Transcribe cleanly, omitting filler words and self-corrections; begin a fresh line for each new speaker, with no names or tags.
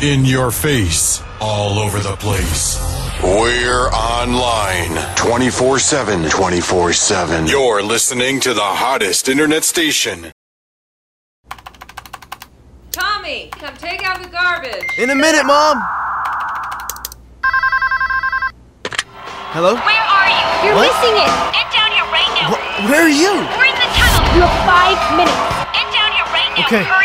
In your face, all over the place. We're online 24/7. 24/7. You're listening to the hottest internet station.
Tommy, come take out the garbage.
In a minute, Mom. Hello?
Where are you?
You're
What?
missing it.
Get down here right now.
Where are you?
We're in the tunnel.
You have 5 minutes.
Get down here right now.
Okay.
Hurry